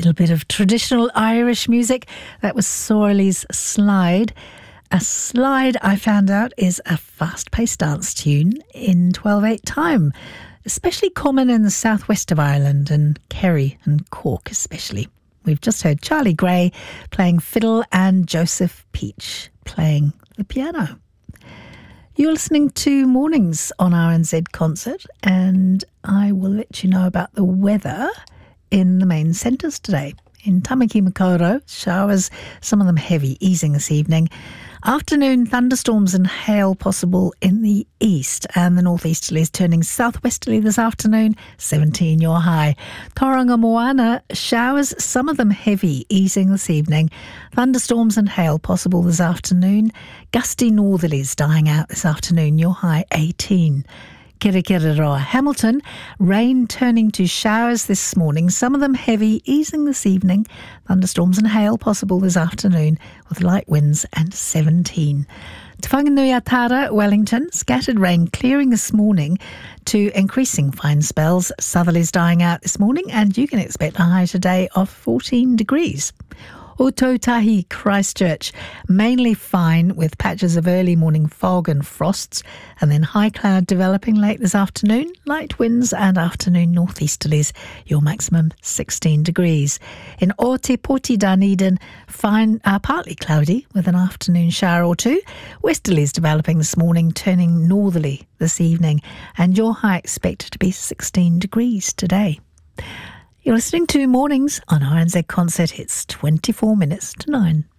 little bit of traditional Irish music. That was Sorley's Slide. A slide, I found out, is a fast-paced dance tune in 12/8 time, especially common in the southwest of Ireland and Kerry and Cork especially. We've just heard Charlie Gray playing fiddle and Joseph Peach playing the piano. You're listening to Mornings on RNZ Concert, and I will let you know about the weather in the main centres today. In Tamaki Makaurau, showers, some of them heavy, easing this evening. Afternoon thunderstorms and hail possible in the east, and the northeasterly is turning southwesterly this afternoon, 17 your high. Tauranga Moana, showers, some of them heavy, easing this evening. Thunderstorms and hail possible this afternoon. Gusty northerlies dying out this afternoon, your high 18. Kirikiriroa, Hamilton, rain turning to showers this morning, some of them heavy, easing this evening. Thunderstorms and hail possible this afternoon with light winds and 17. Te Whanganui-a-Tara, Wellington, scattered rain clearing this morning to increasing fine spells. Southerlies dying out this morning, and you can expect a high today of 14 degrees. Otautahi, Christchurch, mainly fine with patches of early morning fog and frosts, and then high cloud developing late this afternoon, light winds and northeasterlies, your maximum 16 degrees. In Ōtepoti, Dunedin, fine, partly cloudy with an afternoon shower or two, westerlies developing this morning, turning northerly this evening, and your high expected to be 16 degrees today. You're listening to Mornings on RNZ Concert. It's 24 minutes to 9.